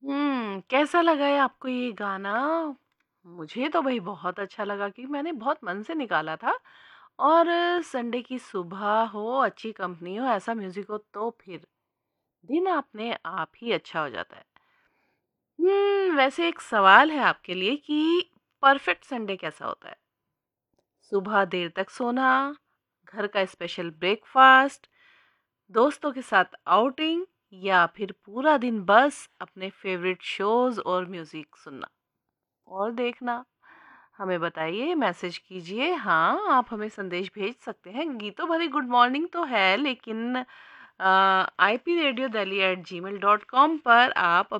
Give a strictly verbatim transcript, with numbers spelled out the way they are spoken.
हुँ, कैसा लगा है आपको ये गाना? मुझे तो भई बहुत अच्छा लगा क्योंकि मैंने बहुत मन से निकाला था और संडे की सुबह हो, अच्छी कंपनी हो, ऐसा म्यूज़िक हो तो फिर दिन अपने आप ही अच्छा हो जाता है। हुँ, वैसे एक सवाल है आपके लिए कि परफेक्ट संडे कैसा होता है? सुबह देर तक सोना, घर का स्पेशल ब्रेकफ़ास्ट, दोस्तों के साथ आउटिंग या फिर पूरा दिन बस अपने फ़ेवरेट शोज़ और म्यूज़िक सुनना और देखना? हमें बताइए, मैसेज कीजिए। हाँ, आप हमें संदेश भेज सकते हैं। गीतों भरी गुड मॉर्निंग तो है लेकिन अ, I P radio Delhi eight ji mail dot com पर आप